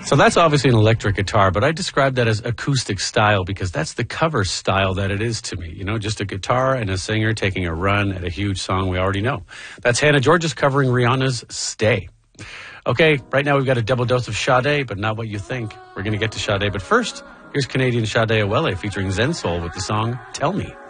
So that's obviously an electric guitar, but I describe that as acoustic style because that's the cover style that it is to me. You know, just a guitar and a singer taking a run at a huge song we already know. That's Hannah Georges covering Rihanna's Stay. Okay, right now we've got a double dose of Sade, but not what you think. We're going to get to Sade, but first, here's Canadian Sade Awele featuring Zen Soul with the song Tell Me.